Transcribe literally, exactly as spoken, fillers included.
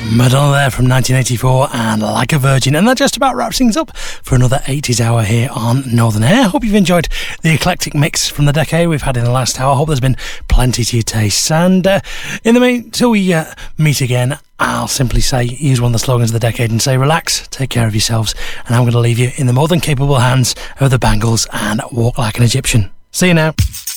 Madonna there from nineteen eighty-four and Like a Virgin, and that just about wraps things up for another eighties hour here on Northern Air. Hope you've enjoyed the eclectic mix from the decade we've had in the last hour. Hope there's been plenty to your taste, and uh, in the mean till we uh, meet again, I'll simply say, use one of the slogans of the decade and say relax, take care of yourselves, and I'm going to leave you in the more than capable hands of the Bangles and Walk Like an Egyptian. See you now.